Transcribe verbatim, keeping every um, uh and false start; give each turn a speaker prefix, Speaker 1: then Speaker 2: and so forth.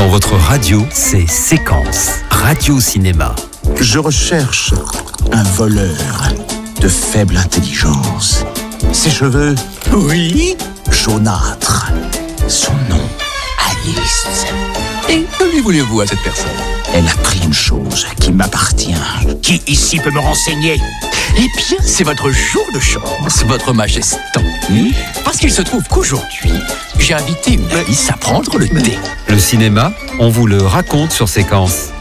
Speaker 1: Dans votre radio, c'est Séquence, radio-cinéma.
Speaker 2: Je recherche un voleur de faible intelligence. Ses cheveux,
Speaker 3: Oui.
Speaker 2: jaunâtres. Son nom, Alice.
Speaker 3: Et que lui voulez-vous à cette personne?
Speaker 2: Elle a pris une chose qui m'appartient. Qui ici peut me renseigner?
Speaker 3: Eh bien, c'est votre jour de chance, votre majesté.
Speaker 2: Hmm?
Speaker 3: Parce qu'il se trouve qu'aujourd'hui, j'ai invité une Alice à prendre le thé.
Speaker 1: Le cinéma, on vous le raconte sur Séquence.